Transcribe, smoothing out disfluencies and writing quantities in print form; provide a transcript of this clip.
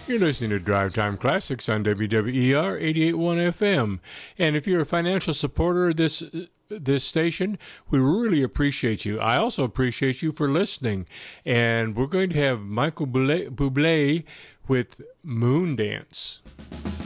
You're listening to Drive Time Classics on WWER 88.1 FM. And if you're a financial supporter of this station, we really appreciate you. I also appreciate you for listening. And we're going to have Michael Bublé with Moon Dance.